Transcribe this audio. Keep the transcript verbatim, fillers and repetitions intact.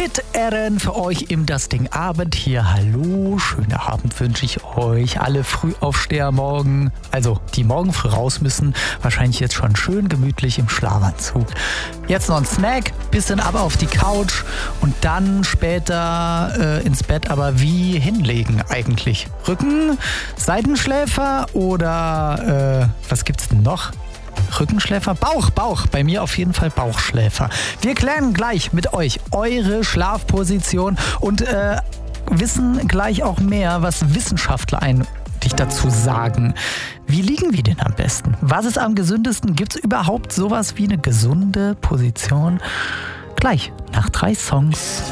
mit Ehren für euch im Das Ding Abend hier. Hallo, schönen Abend wünsche ich euch. Alle Frühaufsteher morgen, also die morgen früh raus müssen, wahrscheinlich jetzt schon schön gemütlich im Schlafanzug. Jetzt noch ein Snack, bisschen ab auf die Couch und dann später äh, ins Bett. Aber wie hinlegen eigentlich? Rücken, Seitenschläfer oder äh, was gibt's denn noch? Rückenschläfer? Bauch, Bauch. Bei mir auf jeden Fall Bauchschläfer. Wir klären gleich mit euch eure Schlafposition und äh, wissen gleich auch mehr, was Wissenschaftler eigentlich dazu sagen. Wie liegen wir denn am besten? Was ist am gesündesten? Gibt es überhaupt sowas wie eine gesunde Position? Gleich nach drei Songs.